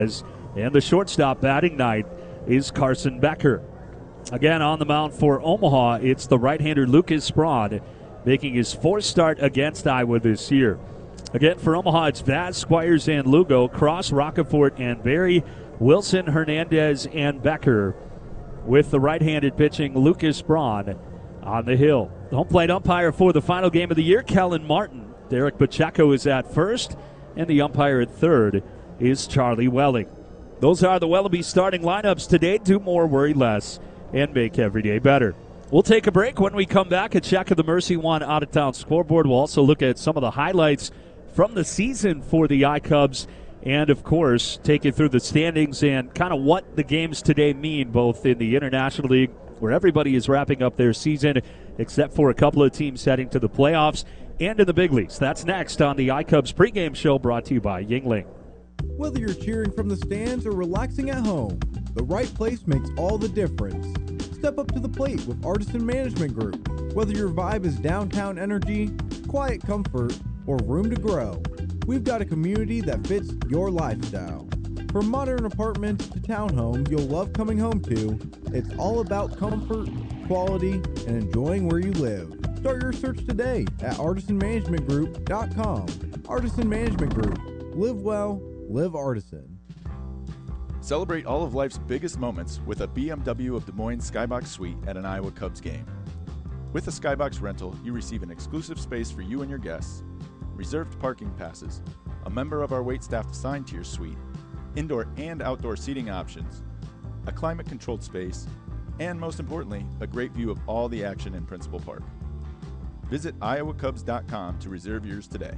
And the shortstop batting night is Carson Becker. Again, on the mound for Omaha, it's the right-hander Lucas Sprawn, making his fourth start against Iowa this year. Again, for Omaha, it's Vaz, Squires, and Lugo, Cross, Roccaforte, and Berry, Wilson, Hernandez, and Becker, with the right-handed pitching Lucas Sprawn on the hill. The home plate umpire for the final game of the year, Kellen Martin. Derek Pacheco is at first, and the umpire at third is Charlie Welling. Those are the Wellaby starting lineups today. Do more, worry less, and make every day better. We'll take a break. When we come back, a check of the Mercy One out-of-town scoreboard. We'll also look at some of the highlights from the season for the iCubs and, of course, take you through the standings and kind of what the games today mean, both in the International League, where everybody is wrapping up their season except for a couple of teams heading to the playoffs, and in the big leagues. That's next on the iCubs pregame show, brought to you by Yuengling. Whether you're cheering from the stands or relaxing at home, the right place makes all the difference. Step up to the plate with Artisan Management Group. Whether your vibe is downtown energy, quiet comfort, or room to grow, we've got a community that fits your lifestyle. From modern apartments to townhomes you'll love coming home to, it's all about comfort, quality, and enjoying where you live. Start your search today at artisanmanagementgroup.com. Artisan Management Group. Live well, live artisan. Celebrate all of life's biggest moments with a BMW of Des Moines Skybox Suite at an Iowa Cubs game. With a Skybox rental, you receive an exclusive space for you and your guests, reserved parking passes, a member of our waitstaff assigned to your suite, indoor and outdoor seating options, a climate-controlled space, and most importantly, a great view of all the action in Principal Park. Visit iowacubs.com to reserve yours today.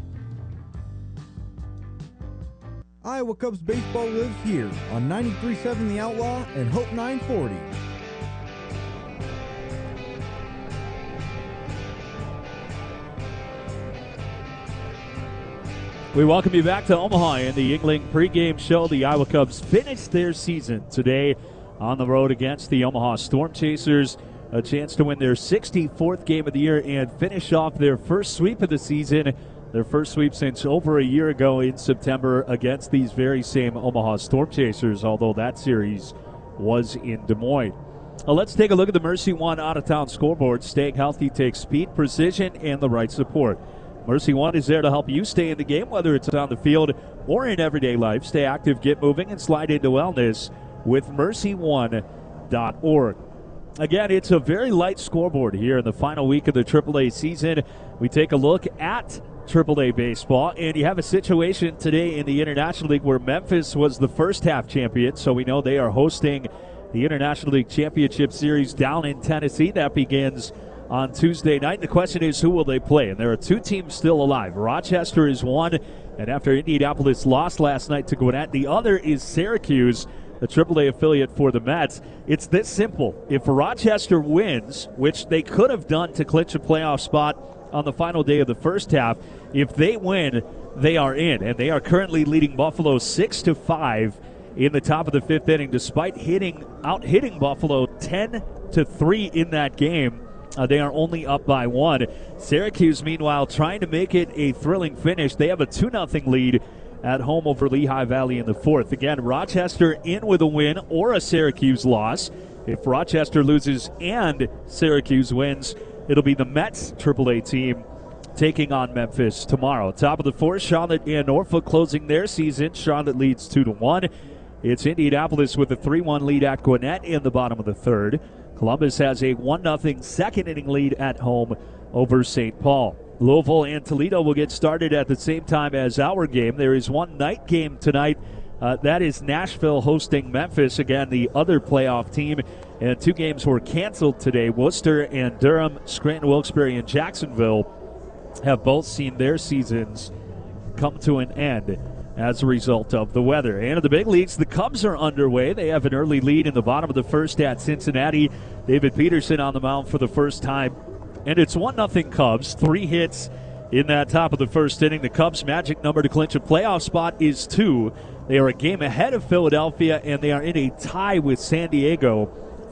Iowa Cubs baseball lives here on 93.7 The Outlaw and Hope 940. We welcome you back to Omaha in the Yuengling pregame show. The Iowa Cubs finished their season today on the road against the Omaha Storm Chasers. A chance to win their 64th game of the year and finish off their first sweep of the season. Their first sweep since over a year ago in September against these very same Omaha Storm Chasers, although that series was in Des Moines. Let's take a look at the Mercy One out-of-town scoreboard. Staying healthy takes speed, precision, and the right support. Mercy One is there to help you stay in the game, whether it's on the field or in everyday life. Stay active, get moving, and slide into wellness with mercyone.org. Again, it's a very light scoreboard here in the final week of the AAA season. We take a look at AAA baseball, and you have a situation today in the International League where Memphis was the first half champion, so we know they are hosting the International League Championship Series down in Tennessee. That begins on Tuesday night. The question is, who will they play? And there are two teams still alive. Rochester is one, and after Indianapolis lost last night to Gwinnett, the other is Syracuse, the AAA affiliate for the Mets. It's this simple. If Rochester wins, which they could have done to clinch a playoff spot on the final day of the first half, if they win, they are in. And they are currently leading Buffalo 6-5 in the top of the fifth inning, despite out-hitting Buffalo 10-3 in that game. They are only up by one. Syracuse, meanwhile, trying to make it a thrilling finish. They have a 2-0 lead at home over Lehigh Valley in the fourth. Again, Rochester in with a win or a Syracuse loss. If Rochester loses and Syracuse wins, it'll be the Mets AAA team taking on Memphis tomorrow. Top of the fourth, Charlotte and Norfolk closing their season. Charlotte leads 2-1. It's Indianapolis with a 3-1 lead at Gwinnett in the bottom of the third. Columbus has a 1-0 second inning lead at home over St. Paul. Louisville and Toledo will get started at the same time as our game. There is one night game tonight. That is Nashville hosting Memphis, again, the other playoff team. And two games were canceled today. Worcester and Durham, Scranton, Wilkes-Barre, and Jacksonville have both seen their seasons come to an end as a result of the weather. And in the big leagues, the Cubs are underway. They have an early lead in the bottom of the first at Cincinnati. David Peterson on the mound for the first time. And it's 1-0 Cubs, 3 hits in that top of the first inning. The Cubs' magic number to clinch a playoff spot is 2. They are a game ahead of Philadelphia, and they are in a tie with San Diego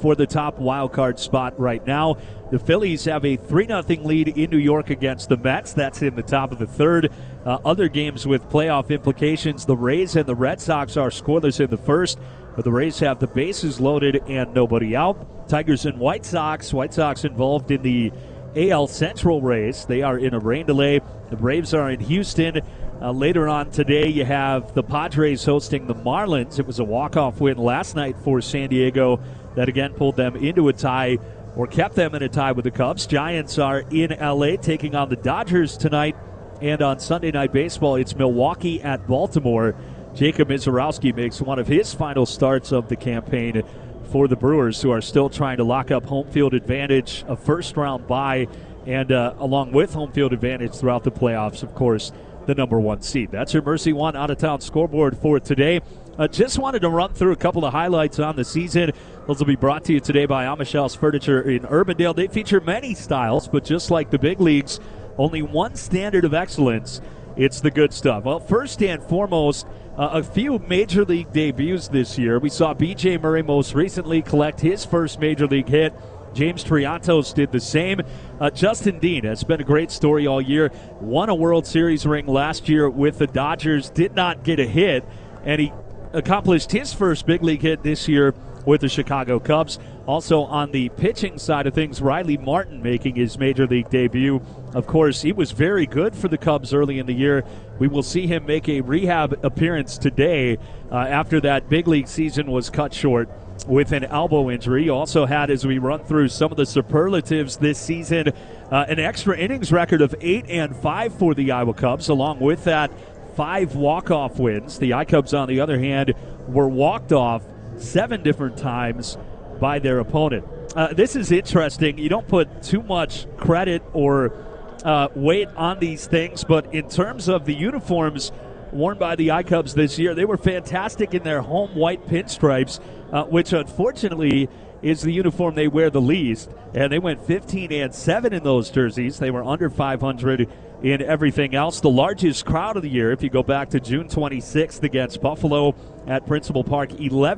for the top wild card spot right now. The Phillies have a 3-0 lead in New York against the Mets. That's in the top of the third. Other games with playoff implications, the Rays and the Red Sox are scoreless in the first, but the Rays have the bases loaded and nobody out. Tigers and White Sox involved in the AL Central race. They are in a rain delay. The Braves are in Houston. Later on today, you have the Padres hosting the Marlins. It was a walk-off win last night for San Diego that again pulled them into a tie or kept them in a tie with the Cubs. Giants are in L.A. taking on the Dodgers tonight. And on Sunday Night Baseball, it's Milwaukee at Baltimore. Jacob Mizorowski makes one of his final starts of the campaign for the Brewers, who are still trying to lock up home field advantage, a first-round bye, and along with home field advantage throughout the playoffs, of course, the number one seed. That's your Mercy One out-of-town scoreboard for today. Just wanted to run through a couple of highlights on the season. Those will be brought to you today by Amichal's Furniture in Urbandale. They feature many styles, but just like the big leagues, only one standard of excellence. It's the good stuff. Well, first and foremost, a few Major League debuts this year. We saw B.J. Murray most recently collect his first Major League hit. James Triantos did the same. Justin Dean has been a great story all year. Won a World Series ring last year with the Dodgers. Did not get a hit, and he accomplished his first big league hit this year with the Chicago Cubs. Also on the pitching side of things, Riley Martin making his Major League debut. Of course, he was very good for the Cubs early in the year. We will see him make a rehab appearance today after that big league season was cut short with an elbow injury. He also had, as we run through some of the superlatives this season, an extra innings record of 8-5 for the Iowa Cubs. Along with that, 5 walk-off wins. The iCubs, on the other hand, were walked off 7 different times by their opponent. This is interesting. You don't put too much credit or weight on these things, but in terms of the uniforms worn by the iCubs this year, they were fantastic in their home white pinstripes, which unfortunately is the uniform they wear the least. And they went 15-7 in those jerseys. They were under 500 in everything else. The largest crowd of the year, if you go back to June 26th against Buffalo at Principal Park,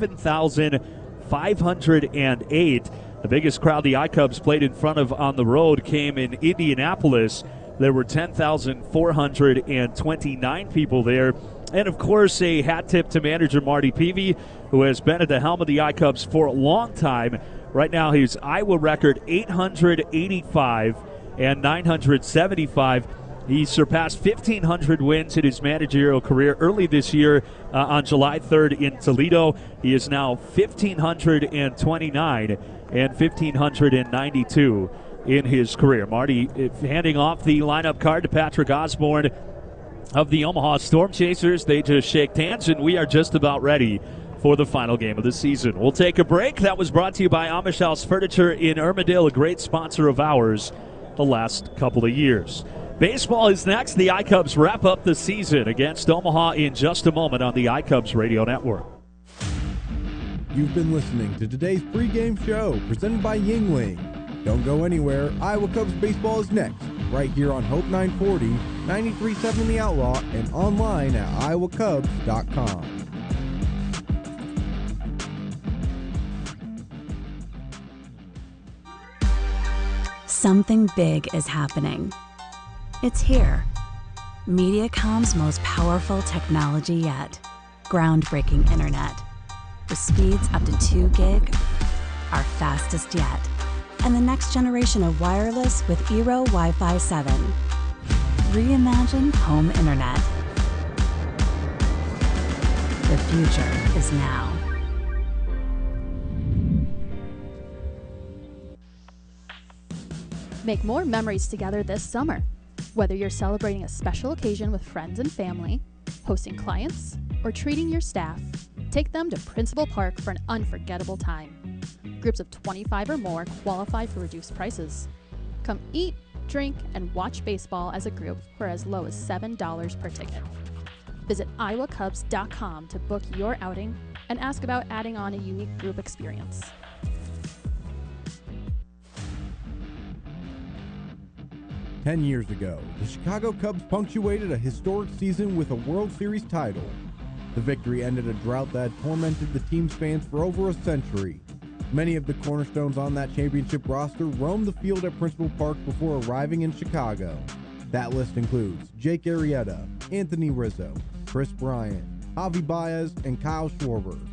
11,508. The biggest crowd the iCubs played in front of on the road came in Indianapolis. There were 10,429 people there. And, of course, a hat tip to manager Marty Peavy, who has been at the helm of the iCubs for a long time. Right now, his Iowa record 885 and 975. He surpassed 1,500 wins in his managerial career early this year on July 3rd in Toledo. He is now 1,529 and 1,592 in his career. Marty handing off the lineup card to Patrick Osborne of the Omaha Storm Chasers. They just shake hands, and we are just about ready for the final game of the season. We'll take a break. That was brought to you by Amichal's Furniture in Urbandale, a great sponsor of ours the last couple of years. Baseball is next. The iCubs wrap up the season against Omaha in just a moment on the iCubs Radio Network. You've been listening to today's pregame show presented by Yingling. Don't go anywhere. Iowa Cubs baseball is next, right here on Hope 940, 93.7 The Outlaw, and online at iowacubs.com. Something big is happening. It's here. Mediacom's most powerful technology yet. Groundbreaking internet. With speeds up to 2 gig, our fastest yet. And the next generation of wireless with Eero Wi-Fi 7. Reimagine home internet. The future is now. Make more memories together this summer. Whether you're celebrating a special occasion with friends and family, hosting clients, or treating your staff, take them to Principal Park for an unforgettable time. Groups of 25 or more qualify for reduced prices. Come eat, drink, and watch baseball as a group for as low as $7 per ticket. Visit iowacubs.com to book your outing and ask about adding on a unique group experience. "10 years ago, the Chicago Cubs punctuated a historic season with a World Series title. The victory ended a drought that had tormented the team's fans for over a century. Many of the cornerstones on that championship roster roamed the field at Principal Park before arriving in Chicago. That list includes Jake Arrieta, Anthony Rizzo, Chris Bryant, Javi Baez, and Kyle Schwarber.